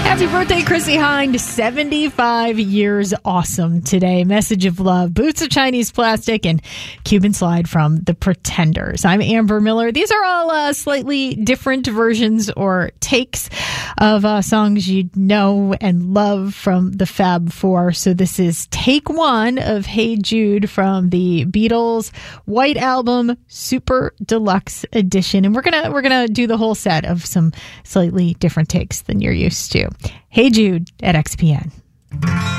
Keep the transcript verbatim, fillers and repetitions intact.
Happy birthday, Chrissy Hind. seventy-five years awesome today. Message of love, Boots of Chinese Plastic, and Cuban Slide from The Pretenders. I'm Amber Miller. These are all uh, slightly different versions or takes of uh, songs you know and love from the Fab Four. So this is take one of Hey Jude from the Beatles' White Album Super Deluxe Edition. And we're gonna we're gonna do the whole set of some slightly different takes than you're used to. Hey Jude at X P N.